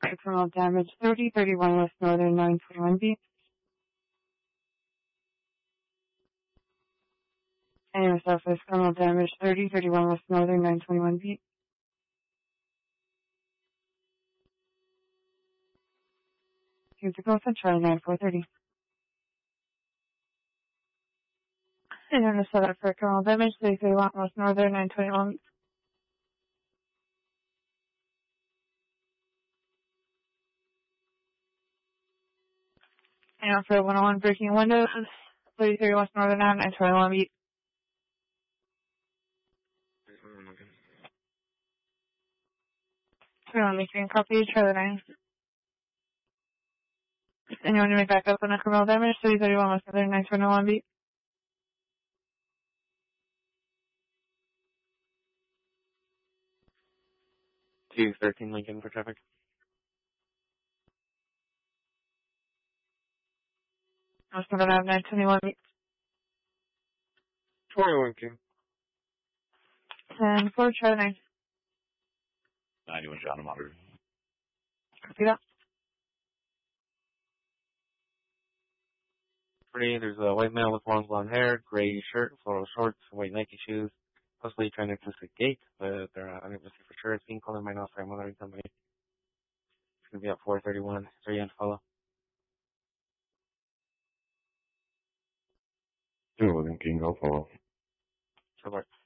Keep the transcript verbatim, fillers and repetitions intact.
criminal damage thirty thirty-one West Northern nine twenty-one B. And Southwest criminal damage thirty thirty-one West Northern nine twenty-one B. Here's the Ghost on Charlie nine four thirty. And then the setup for criminal damage thirty thirty-one West Northern nine twenty-one. And for one oh one breaking windows thirty thirty West Northern nine twenty-one B. twenty-one making copy, Charlie nine. Anyone to make back up on the criminal damage thirty thirty-one West Northern nine twenty-one B. two thirteen Lincoln for traffic. West Northern nine twenty-one B. twenty-one King. And four Charlie nine. ninety-one John Monitor. Copy that. Pretty, there's a white male with long blonde hair, gray shirt, floral shorts, white Nike shoes, possibly trying to access the gate, but they're not one hundred percent for sure. It's being called in by an officer. I'm monitoring somebody. It's going to be at four thirty-one, so you have to follow. two eleven King, I'll follow. So far.